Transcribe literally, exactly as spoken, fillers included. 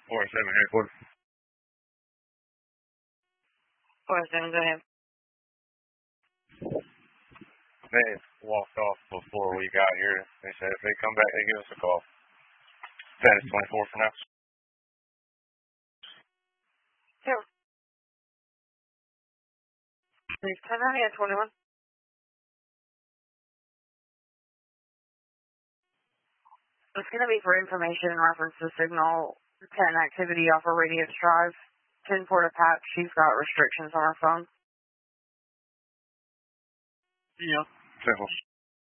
four seven headquarters. four seven, go ahead. They walked off before we got here. They said if they come back, they give us a call. Status twenty-four for now. Sure. Please turn on at twenty-one. It's going to be for information in reference to signal ten activity off of Radius Drive. ten Porta Pat, she's got restrictions on her phone. Yeah. Simple.